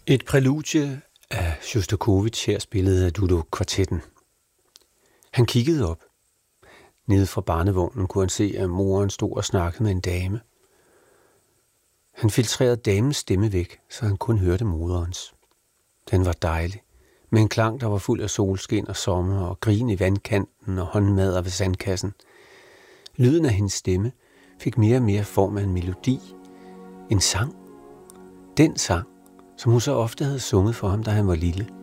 Et præludie af Sjostakovitj her spillet af Dudok-kvartetten. Han kiggede op. Nede fra barnevognen kunne han se, at moren stod og snakkede med en dame. Han filtrerede damens stemme væk, så han kun hørte moderens. Den var dejlig, med en klang, der var fuld af solskin og sommer og grin i vandkanten og håndmadder ved sandkassen. Lyden af hendes stemme fik mere og mere form af en melodi. En sang. Den sang, som hun så ofte havde sunget for ham, da han var lille.